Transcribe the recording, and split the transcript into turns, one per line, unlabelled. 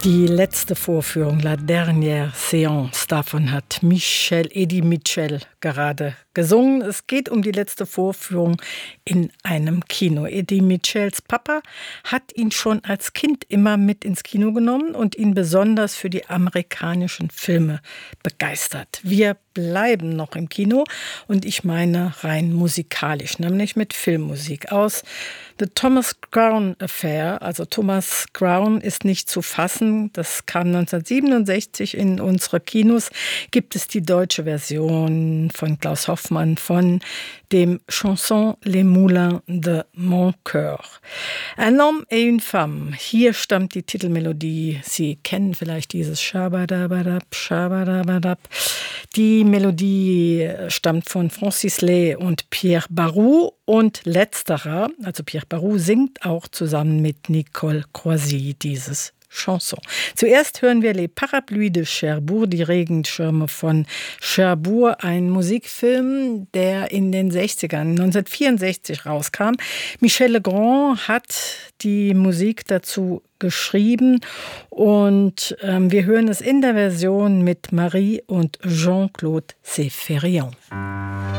Die letzte Vorführung, La Dernière Séance, davon hat Eddie Mitchell gerade gesungen. Es geht um die letzte Vorführung in einem Kino. Eddie Mitchells Papa hat ihn schon als Kind immer mit ins Kino genommen und ihn besonders für die amerikanischen Filme begeistert. Wir bleiben noch im Kino und ich meine rein musikalisch, nämlich mit Filmmusik aus The Thomas Crown Affair. Also Thomas Crown ist nicht zu fassen. Das kam 1967 in unsere Kinos. Gibt es die deutsche Version von Klaus Hoffmann von dem Chanson Les Moulins de Mon Cœur. Un homme et une femme. Hier stammt die Titelmelodie. Sie kennen vielleicht dieses Schabadabadab, Schabadabadab. Die Melodie stammt von Francis Lai und Pierre Barou und letzterer, also Pierre Barou, singt auch zusammen mit Nicole Croisy dieses Chanson. Zuerst hören wir Les Parapluies de Cherbourg, die Regenschirme von Cherbourg, ein Musikfilm, der in den 60ern, 1964 rauskam. Michel Legrand hat die Musik dazu geschrieben und wir hören es in der Version mit Marie und Jean-Claude Séphérion.